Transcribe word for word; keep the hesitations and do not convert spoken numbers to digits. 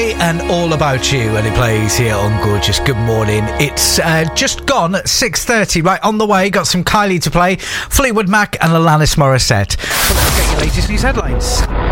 And All About You, and it plays here on Gorgeous. Good morning. It's uh, just gone at six thirty. Right, on the way, got some Kylie to play, Fleetwood Mac and Alanis Morissette. So let's get your latest news headlines.